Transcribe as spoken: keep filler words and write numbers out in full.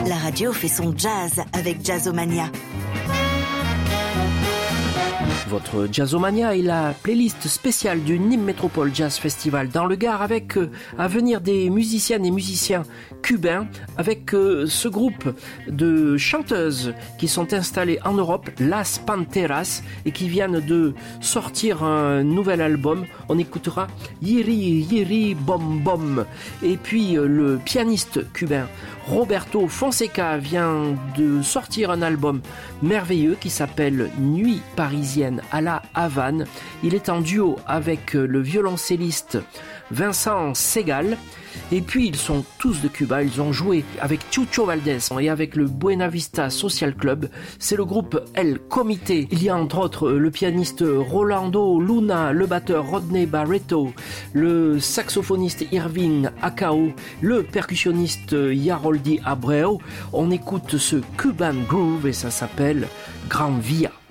La radio fait son jazz avec Jazzomania. Votre Jazzomania est la playlist spéciale du Nîmes Métropole Jazz Festival dans le Gard avec euh, à venir des musiciennes et musiciens cubains avec euh, ce groupe de chanteuses qui sont installées en Europe, Las Panteras, et qui viennent de sortir un nouvel album. On écoutera Yiri Yiri Bom Bom. Et puis euh, le pianiste cubain Roberto Fonseca vient de sortir un album merveilleux qui s'appelle Nuit parisienne à la Havane. Il est en duo avec le violoncelliste Vincent Segal. Et puis ils sont tous de Cuba, ils ont joué avec Chucho Valdés et avec le Buena Vista Social Club. C'est le groupe El Comité. Il y a entre autres le pianiste Rolando Luna, le batteur Rodney Barreto, le saxophoniste Irving Acao, le percussionniste Yaroldi Abreu. On écoute ce Cuban Groove et ça s'appelle Gran Via.